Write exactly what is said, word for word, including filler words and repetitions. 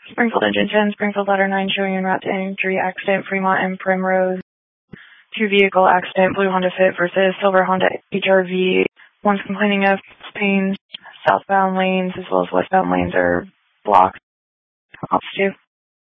Springfield Engine ten, Springfield Ladder nine showing en route to entry accident, Fremont and Primrose. Two vehicle accident, blue Honda Fit versus silver Honda H R V. One's complaining of pain. Southbound lanes as well as westbound lanes are blocked. Ops two.